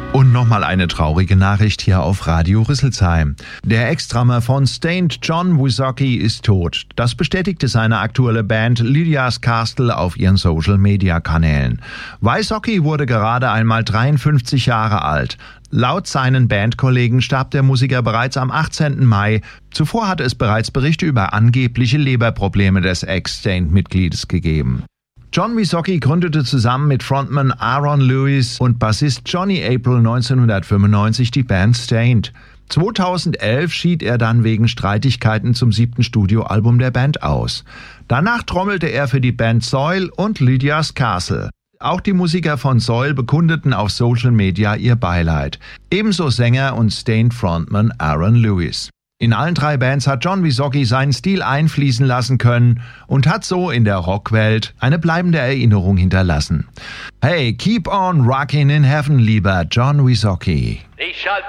Und nochmal eine traurige Nachricht hier auf Radio Rüsselsheim. Der Ex-Drummer von Staind, John Wysocki, ist tot. Das bestätigte seine aktuelle Band Lydia's Castle auf ihren Social-Media-Kanälen. Wysocki wurde gerade einmal 53 Jahre alt. Laut seinen Bandkollegen starb der Musiker bereits am 18. Mai. Zuvor hatte es bereits Berichte über angebliche Leberprobleme des Ex-Staind-Mitgliedes gegeben. John Wysocki gründete zusammen mit Frontman Aaron Lewis und Bassist Johnny April 1995 die Band Staind. 2011 schied er dann wegen Streitigkeiten zum 7. Studioalbum der Band aus. Danach trommelte er für die Band Soil und Lydia's Castle. Auch die Musiker von Soil bekundeten auf Social Media ihr Beileid. Ebenso Sänger und Staind-Frontman Aaron Lewis. In allen 3 Bands hat John Wysocki seinen Stil einfließen lassen können und hat so in der Rockwelt eine bleibende Erinnerung hinterlassen. Hey, keep on rockin' in heaven, lieber John Wysocki. Ich schalte